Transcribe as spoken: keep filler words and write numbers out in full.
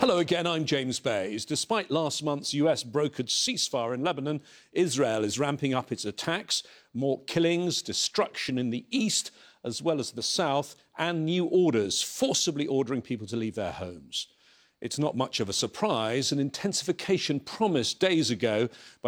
Hello again, I'm James Bays. Despite last month's U S brokered ceasefire in Lebanon, Israel is ramping up its attacks, more killings, destruction in the east as well as the south, and new orders forcibly ordering people to leave their homes. It's not much of a surprise, an intensification promised days ago by